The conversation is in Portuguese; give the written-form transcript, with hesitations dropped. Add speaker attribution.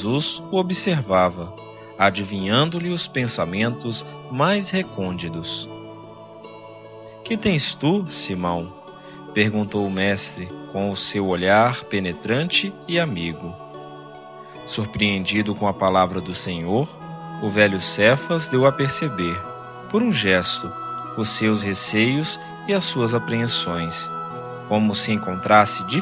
Speaker 1: Jesus o observava, adivinhando-lhe os pensamentos mais recônditos. Que tens tu, Simão? Perguntou o mestre, com o seu olhar penetrante e amigo. Surpreendido com a palavra do Senhor, o velho Cefas deu a perceber, por um gesto, os seus receios e as suas apreensões, como se encontrasse